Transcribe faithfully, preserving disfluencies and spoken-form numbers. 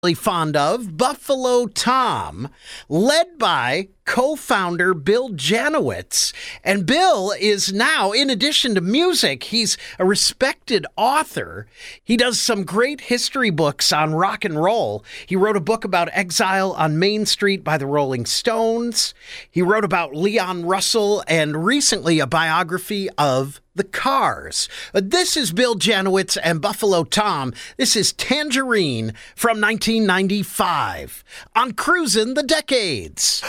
really fond of, Buffalo Tom, led by co-founder Bill Janowitz. And Bill is now, in addition to music, he's a respected author. He does some great history books on rock and roll. He wrote a book about Exile on Main Street by the Rolling Stones. He wrote about Leon Russell, and recently a biography of the Cars. This is Bill Janowitz and Buffalo Tom. This is Tangerine from nineteen ninety-five on Cruisin' the Decades.